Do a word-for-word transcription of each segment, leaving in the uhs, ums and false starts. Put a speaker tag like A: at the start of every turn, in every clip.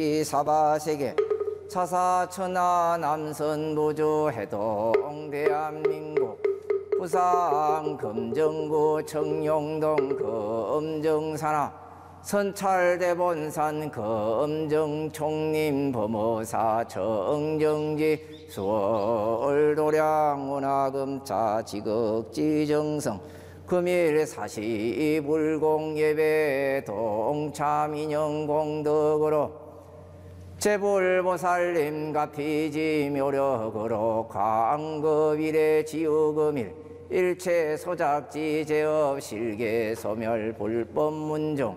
A: 사바세계 차사천하 남선부주 해동 대한민국 부산 금정구 청룡동 금정산하 선찰대본산 금정총림 범어사 정정지 수월도량 원화금차 지극지정성 금일 사시불공예배 동참인영공덕으로 제불보살님 가피지 묘력으로 광급일의 지우금일 일체 소작지 제업 실계 소멸 불법문종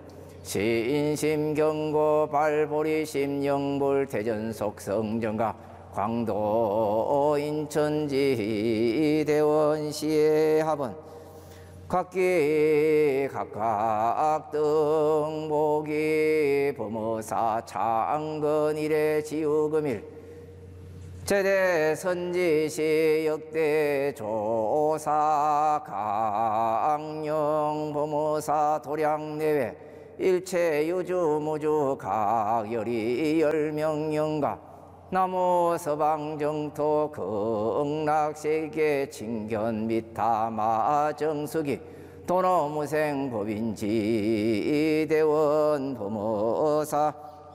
A: 신심경고 발보리심 영불 대전속성정가 광도 인천지 대원시의 합은 각기 각각 등복이 범어사 창건일의 지우금일 제대 선지시 역대 조사 강령 범어사 도량내외 일체 유주무주 각열이 열명영가 나무 서방정토 극락세계 칭견 미타마 정수기 도노무생 법인지 대원 범어사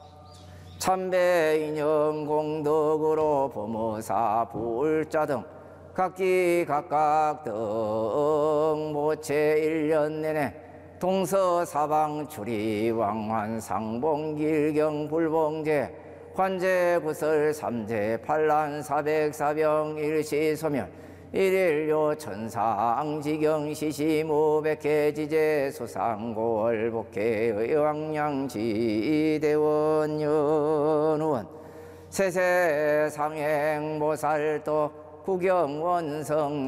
A: 참배인영 공덕으로 범어사 불자 등 각기 각각 등 모체 일 년 내내 동서사방 출이 왕환 상봉길경 불봉제 관제 구설 삼제 팔란 사백 사병 일시소멸 일일요 천상지경 시시무백회 지제 수상고월 복회의 왕량지 대원연원 세세상행보살도 구경원성